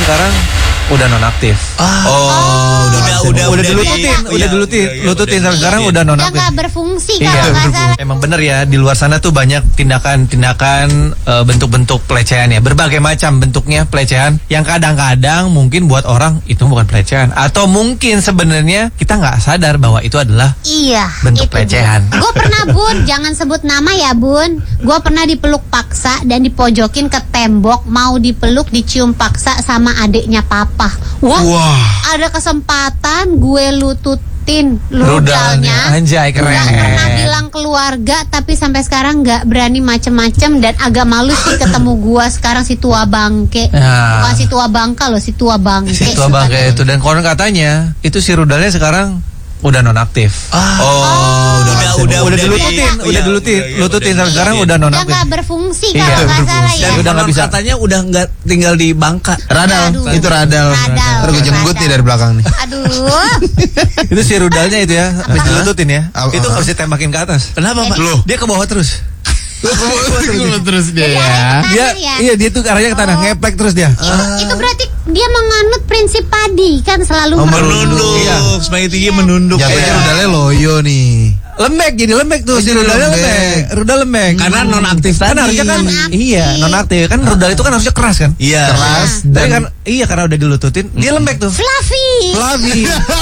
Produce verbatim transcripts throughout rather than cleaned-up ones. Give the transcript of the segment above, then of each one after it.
sekarang udah nonaktif. Ah. Oh, oh, udah udah udah udah dilututin, iya, udah dilututin, iya, lututin udah, sekarang iya. udah Udah nonaktif. nggak berfungsi Iya, kalau nggak salah. emang bener ya, di luar sana tuh banyak tindakan-tindakan uh, bentuk-bentuk pelecehan ya, berbagai macam bentuknya pelecehan yang kadang-kadang mungkin buat orang itu bukan pelecehan, atau mungkin sebenarnya kita nggak sadar bahwa itu adalah Iya, bentuk itu, pelecehan. Gue pernah, Bun, jangan sebut nama ya, Bun. Gue pernah dipeluk paksa dan dipojokin ke tembok, mau dipeluk, dicium paksa sama adiknya papa. Wah, Wah. ada kesempatan gue lututin Rudalnya, rudalnya. anjay, keren. Nggak pernah bilang keluarga, tapi sampai sekarang nggak berani macem-macem dan agak malu sih ketemu gue sekarang si tua bangke. Ya. Bukan si tua bangka loh, si tua bangke. Si tua bangke itu, dan konon katanya itu si rudalnya sekarang udah nonaktif. Ah. Oh, udah udah udah, udah dilututin, di- udah iya, dilututin, iya, iya, lututin udah sekarang dilututin. udah Udah nonaktif. nggak berfungsi Iya, kalau nggak salah ya. Dan udah nggak bisa. Katanya udah nggak tinggal di Bangka. Radal, Aduh. itu radal. Radal. Ntar gue jenggut Radal. nih dari belakang nih. Aduh. Itu si rudalnya itu ya, habis dilututin ya. Apa? Itu harus ditembakin ke atas. Kenapa, Pak? Loh. Dia ke bawah terus. Terus dia ya. Dia, ya? iya dia tuh arahnya ke tanah, ngeplek terus dia. Itu, itu berarti dia menganut prinsip padi kan selalu Oh, menunduk. Menunduk, Iya. semakin tinggi menunduk. Jatuhnya Iya. rudalnya loyo nih. Lembek, jadi lembek tuh, Oh, si jadi rudalnya lembek. lembek, rudal lembek. Karena nonaktif Kan tadi. harusnya kan, Nonaktif. iya, nonaktif kan rudal itu kan harusnya keras kan. Iya. Keras Tapi dan kan, iya karena udah dilututin, dia lembek tuh. Fluffy. Fluffy.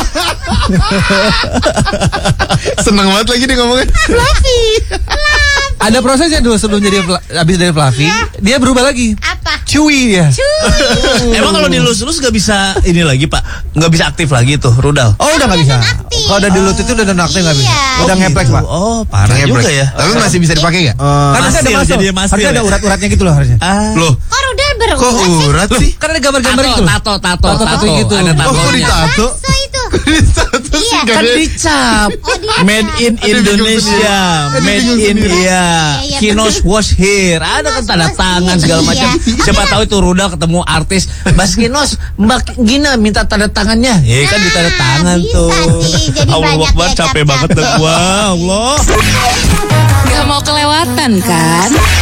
seneng banget lagi dia ngomongnya. Fluffy. Ada prosesnya dulu sebelum jadi fla- habis dari fluffy, dia berubah lagi. Apa? Chewy dia. Emang kalau dilus-lus nggak bisa ini lagi, Pak? Nggak bisa aktif lagi tuh rudal. Oh udah nggak bisa. nonaktif. Kalau udah dilututin udah nonaktif nggak bisa. Iya. Udah Oh, ngeplek gitu. pak. Oh, parah Ngeplek. juga ya. Tapi masih bisa dipakai nggak? Kan harusnya ada Masil, masuk. jadi masil Harusnya ada ya? urat-uratnya gitu loh harusnya. Ah. Loh, Kok rudal berurat kok sih? urat sih? Kan ada gambar-gambar itu. tato, tato, tato, Tato gitu. Ada Oh, kok tatonya. ditato? Bakso itu. Ditato sih Iya. gak Kan ada. dicap. Oh, dia Made in Ada bingung Indonesia, sendiri. made Ada bingung in sendiri. India. Iya, iya, Kinos was here. Ada kan tanda was tangan here. segala Iya. macam. Siapa tahu itu rudal ketemu artis. Mas Kinos, Mbak Gina minta tanda tangannya. Ya kan di tanda Nah, tangan bisa tuh. sih. Jadi Allah banyak Akbar, ya capek cap-cap. banget dah gua. Allah. Gak mau kelewatan kan?